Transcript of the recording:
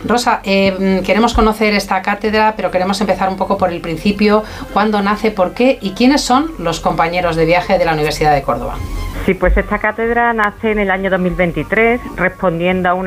Rosa, queremos conocer esta cátedra, pero queremos empezar un poco por el principio. ¿Cuándo nace, por qué y quiénes son los compañeros de viaje de la Universidad de Córdoba? Sí, pues esta cátedra nace en el año 2023, respondiendo a una